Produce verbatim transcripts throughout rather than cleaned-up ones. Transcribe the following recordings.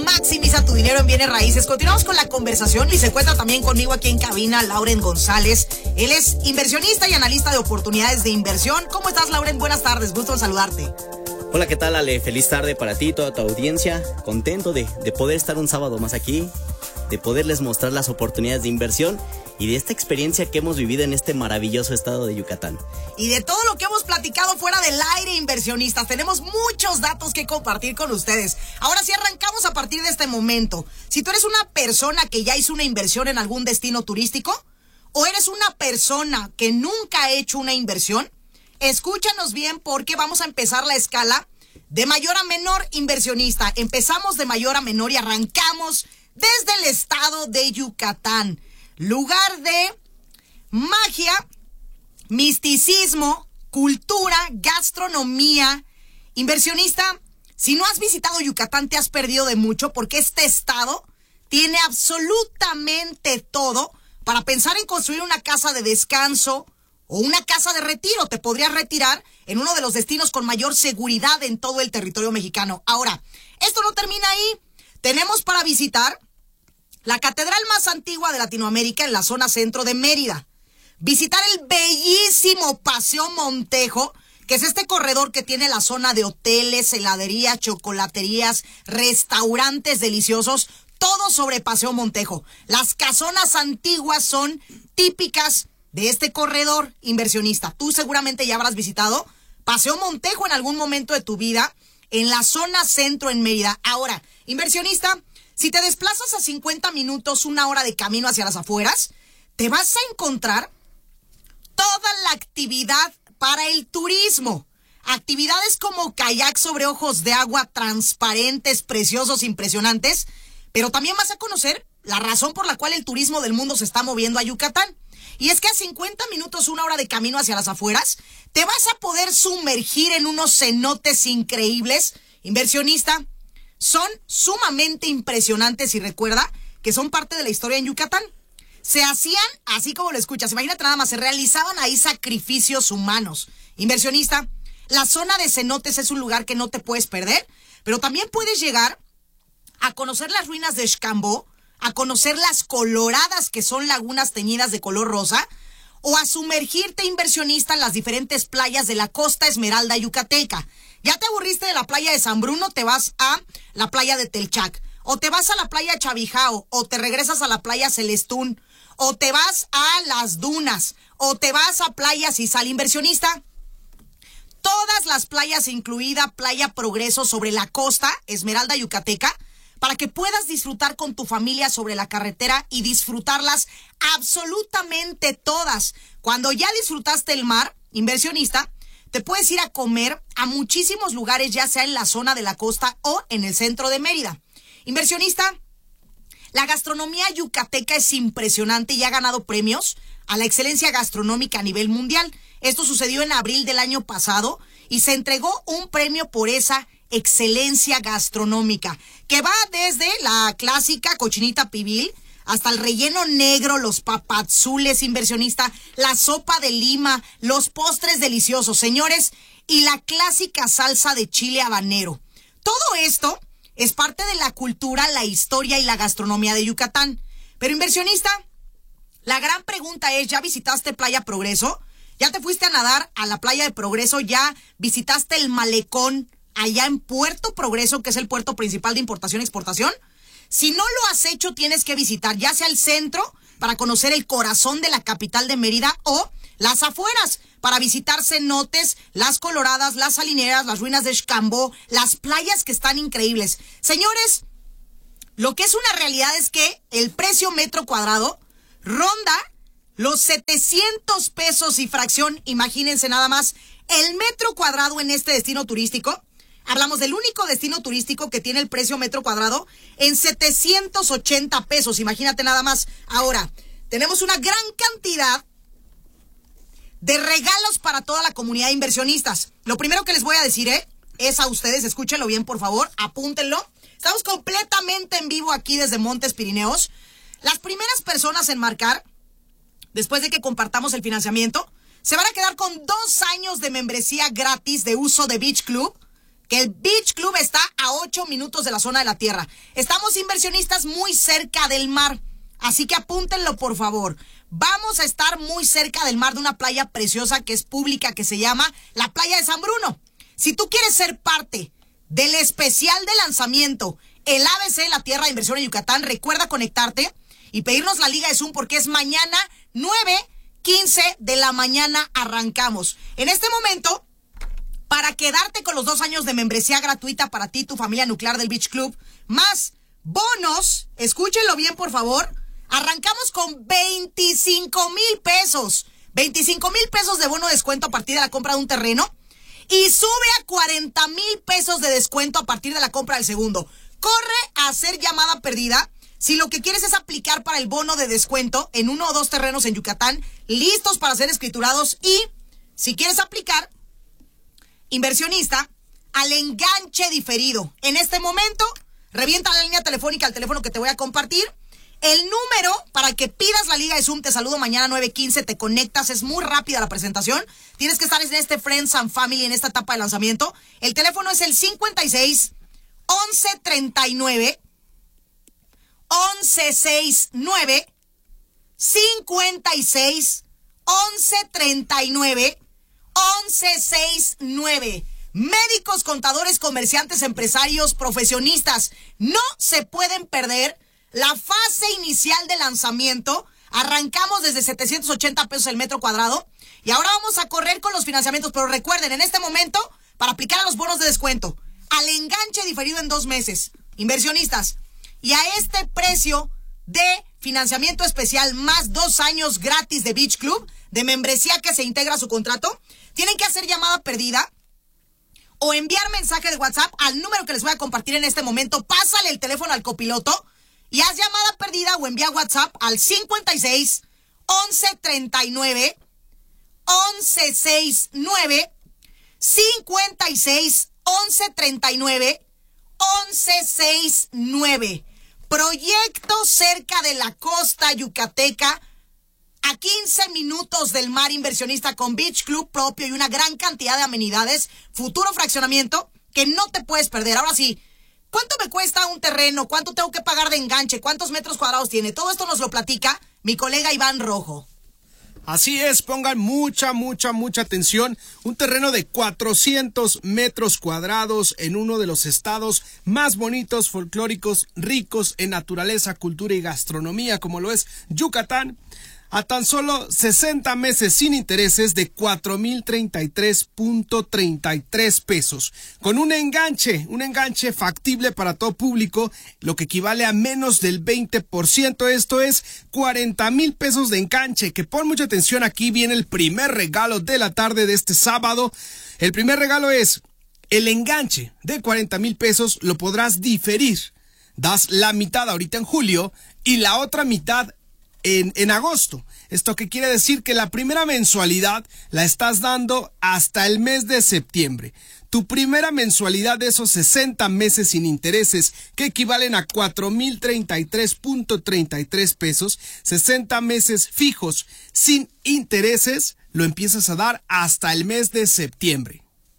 maximiza tu dinero en bienes raíces. Continuamos con la conversación y se encuentra también conmigo aquí en cabina Lauren González. Él es inversionista y analista de oportunidades de inversión. ¿Cómo estás, Lauren? Buenas tardes, gusto en saludarte. Hola, ¿qué tal, Ale? Feliz tarde para ti y toda tu audiencia. Contento de, de poder estar un sábado más aquí, de poderles mostrar las oportunidades de inversión y de esta experiencia que hemos vivido en este maravilloso estado de Yucatán. Y de todo lo que hemos platicado fuera del aire, inversionistas. Tenemos muchos datos que compartir con ustedes. Ahora sí arrancamos a partir de este momento. Si tú eres una persona que ya hizo una inversión en algún destino turístico, o eres una persona que nunca ha hecho una inversión, escúchanos bien porque vamos a empezar la escala de mayor a menor, inversionista. Empezamos de mayor a menor y arrancamos desde el estado de Yucatán. Lugar de magia, misticismo, cultura, gastronomía. Inversionista, si no has visitado Yucatán te has perdido de mucho porque este estado tiene absolutamente todo para pensar en construir una casa de descanso o una casa de retiro. Te podrías retirar en uno de los destinos con mayor seguridad en todo el territorio mexicano. Ahora, esto no termina ahí. Tenemos para visitar la catedral más antigua de Latinoamérica en la zona centro de Mérida. Visitar el bellísimo Paseo Montejo, que es este corredor que tiene la zona de hoteles, heladerías, chocolaterías, restaurantes deliciosos, todo sobre Paseo Montejo. Las casonas antiguas son típicas de este corredor, inversionista. Tú seguramente ya habrás visitado Paseo Montejo en algún momento de tu vida en la zona centro en Mérida. Ahora, inversionista, si te desplazas a cincuenta minutos, una hora de camino hacia las afueras, te vas a encontrar toda la actividad para el turismo. Actividades como kayak sobre ojos de agua transparentes, preciosos, impresionantes, pero también vas a conocer la razón por la cual el turismo del mundo se está moviendo a Yucatán. Y es que a cincuenta minutos, una hora de camino hacia las afueras, te vas a poder sumergir en unos cenotes increíbles. Inversionista, son sumamente impresionantes y recuerda que son parte de la historia en Yucatán. Se hacían, así como lo escuchas, imagínate nada más, se realizaban ahí sacrificios humanos. Inversionista, la zona de cenotes es un lugar que no te puedes perder, pero también puedes llegar a conocer las ruinas de Xcambó, a conocer las coloradas que son lagunas teñidas de color rosa, o a sumergirte, inversionista, en las diferentes playas de la Costa Esmeralda yucateca. Ya te aburriste de la playa de San Bruno, te vas a la playa de Telchac, o te vas a la playa de Chavijao, o te regresas a la playa Celestún, o te vas a las dunas, o te vas a Playa Cisal. Inversionista, todas las playas, incluida Playa Progreso sobre la Costa Esmeralda yucateca, para que puedas disfrutar con tu familia sobre la carretera y disfrutarlas absolutamente todas. Cuando ya disfrutaste el mar, inversionista, te puedes ir a comer a muchísimos lugares, ya sea en la zona de la costa o en el centro de Mérida. Inversionista, la gastronomía yucateca es impresionante y ha ganado premios a la excelencia gastronómica a nivel mundial. Esto sucedió en abril del año pasado y se entregó un premio por esa excelencia gastronómica, que va desde la clásica cochinita pibil hasta el relleno negro, los papazules, inversionista, la sopa de lima, los postres deliciosos, señores, y la clásica salsa de chile habanero. Todo esto es parte de la cultura, la historia y la gastronomía de Yucatán. Pero, inversionista, la gran pregunta es, ¿ya visitaste Playa Progreso? ¿Ya te fuiste a nadar a la Playa de Progreso? ¿Ya visitaste el malecón allá en Puerto Progreso, que es el puerto principal de importación y exportación? Si no lo has hecho, tienes que visitar ya sea el centro para conocer el corazón de la capital de Mérida o las afueras para visitar cenotes, las coloradas, las salineras, las ruinas de Xcambó, las playas que están increíbles. Señores, lo que es una realidad es que el precio metro cuadrado ronda los setecientos pesos y fracción. Imagínense nada más el metro cuadrado en este destino turístico. Hablamos del único destino turístico que tiene el precio metro cuadrado en setecientos ochenta pesos. Imagínate nada más. Ahora, tenemos una gran cantidad de regalos para toda la comunidad de inversionistas. Lo primero que les voy a decir ¿eh? es a ustedes, escúchenlo bien por favor, apúntenlo. Estamos completamente en vivo aquí desde Montes Pirineos. Las primeras personas en marcar, después de que compartamos el financiamiento, se van a quedar con dos años de membresía gratis de uso de Beach Club. que el Beach Club está a ocho minutos de la zona de la Tierra. Estamos inversionistas muy cerca del mar, así que apúntenlo por favor. Vamos a estar muy cerca del mar de una playa preciosa que es pública, que se llama la Playa de San Bruno. Si tú quieres ser parte del especial de lanzamiento, el A B C de la Tierra de Inversión en Yucatán, recuerda conectarte y pedirnos la liga de Zoom porque es mañana nueve quince de la mañana arrancamos. En este momento, para quedarte con los dos años de membresía gratuita para ti y tu familia nuclear del Beach Club, más bonos, escúchenlo bien por favor, arrancamos con veinticinco mil pesos. veinticinco mil pesos de bono de descuento a partir de la compra de un terreno y sube a cuarenta mil pesos de descuento a partir de la compra del segundo. Corre a hacer llamada perdida si lo que quieres es aplicar para el bono de descuento en uno o dos terrenos en Yucatán, listos para ser escriturados, y si quieres aplicar, inversionista, al enganche diferido. En este momento, revienta la línea telefónica al teléfono que te voy a compartir. El número para que pidas la liga de Zoom, te saludo mañana nueve quince, te conectas, es muy rápida la presentación. Tienes que estar en este Friends and Family, en esta etapa de lanzamiento. El teléfono es el cincuenta y seis, once treinta y nueve, once sesenta y nueve, cincuenta y seis, once treinta y nueve, once sesenta y nueve. Médicos, contadores, comerciantes, empresarios, profesionistas, no se pueden perder la fase inicial de lanzamiento. Arrancamos desde setecientos ochenta pesos el metro cuadrado y ahora vamos a correr con los financiamientos, pero recuerden, en este momento, para aplicar a los bonos de descuento, al enganche diferido en dos meses, inversionistas, y a este precio de financiamiento especial más dos años gratis de Beach Club, de membresía que se integra a su contrato, tienen que hacer llamada perdida o enviar mensaje de WhatsApp al número que les voy a compartir en este momento. Pásale el teléfono al copiloto y haz llamada perdida o envía WhatsApp al cincuenta y seis, once treinta y nueve, once sesenta y nueve, cincuenta y seis, once treinta y nueve, once sesenta y nueve. Proyecto cerca de la costa yucateca, a quince minutos del mar, inversionista, con Beach Club propio y una gran cantidad de amenidades. Futuro fraccionamiento que no te puedes perder. Ahora sí, ¿cuánto me cuesta un terreno? ¿Cuánto tengo que pagar de enganche? ¿Cuántos metros cuadrados tiene? Todo esto nos lo platica mi colega Iván Rojo. Así es, pongan mucha, mucha, mucha atención. Un terreno de cuatrocientos metros cuadrados en uno de los estados más bonitos, folclóricos, ricos en naturaleza, cultura y gastronomía, como lo es Yucatán, a tan solo sesenta meses sin intereses de cuatro mil treinta y tres punto treinta y tres pesos. Con un enganche, un enganche factible para todo público, lo que equivale a menos del veinte por ciento. Esto es cuarenta mil pesos de enganche, que pon mucha atención, aquí viene el primer regalo de la tarde de este sábado. El primer regalo es el enganche de cuarenta mil pesos, lo podrás diferir. Das la mitad ahorita en julio y la otra mitad En, en agosto. Esto que quiere decir que la primera mensualidad la estás dando hasta el mes de septiembre. Tu primera mensualidad de esos sesenta meses sin intereses, que equivalen a cuatro mil treinta y tres punto treinta y tres pesos, sesenta meses fijos sin intereses, lo empiezas a dar hasta el mes de septiembre.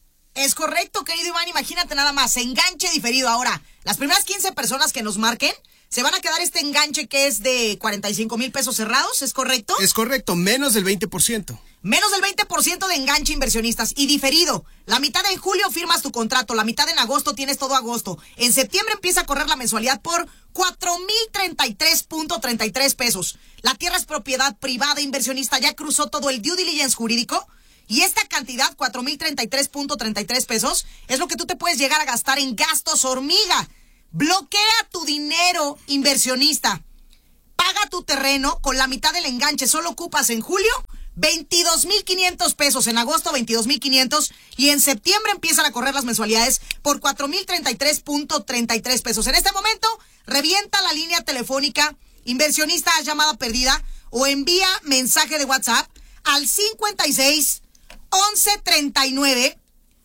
Es correcto, querido Iván, imagínate nada más, enganche diferido. Ahora, las primeras quince personas que nos marquen se van a quedar este enganche que es de cuarenta y cinco mil pesos cerrados, ¿es correcto? Es correcto, menos del veinte por ciento. Menos del veinte por ciento de enganche, inversionistas, y diferido. La mitad en julio firmas tu contrato, la mitad en agosto tienes todo agosto. En septiembre empieza a correr la mensualidad por cuatro mil treinta y tres punto treinta y tres pesos. La tierra es propiedad privada, inversionista, ya cruzó todo el due diligence jurídico. Y esta cantidad, cuatro mil treinta y tres punto treinta y tres pesos, es lo que tú te puedes llegar a gastar en gastos hormiga. Bloquea tu dinero, inversionista. Paga tu terreno con la mitad del enganche. Solo ocupas en julio veintidós mil quinientos pesos, en agosto veintidós mil quinientos y en septiembre empiezan a correr las mensualidades por cuatro mil treinta y tres punto treinta y tres pesos. En este momento, revienta la línea telefónica, inversionista, haz llamada perdida o envía mensaje de WhatsApp al cincuenta y seis, once treinta y nueve,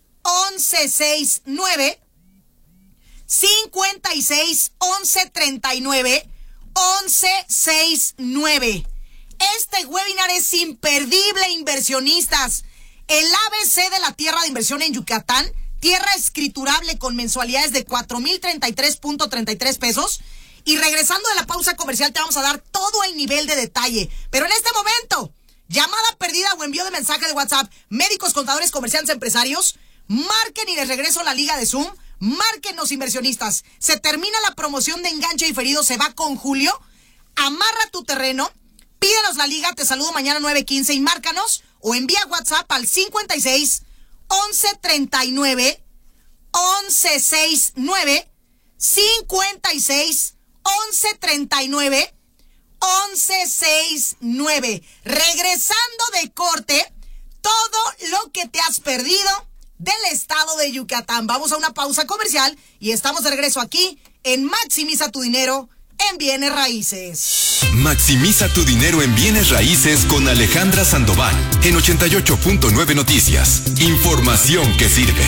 once sesenta y nueve, cincuenta y seis, once treinta y nueve, once sesenta y nueve. Este webinar es imperdible, inversionistas. El A B C de la tierra de inversión en Yucatán tierra escriturable con mensualidades de cuatro mil treinta y tres punto treinta y tres pesos. Y regresando de la pausa comercial te vamos a dar todo el nivel de detalle. Pero en este momento, llamada perdida o envío de mensaje de WhatsApp, médicos, contadores, comerciantes, empresarios, marquen y les regreso la liga de Zoom. Márquenos, inversionistas. Se termina la promoción de enganche diferido, se va con Julio. Amarra tu terreno, pídenos la liga, te saludo mañana nueve quince y márcanos o envía WhatsApp al cincuenta y seis, once treinta y nueve, once sesenta y nueve, cincuenta y seis, once treinta y nueve, once sesenta y nueve. Regresando de corte, todo lo que te has perdido del estado de Yucatán. Vamos a una pausa comercial y estamos de regreso aquí en Maximiza tu dinero en bienes raíces. Maximiza tu dinero en bienes raíces con Alejandra Sandoval en ochenta y ocho punto nueve Noticias. Información que sirve.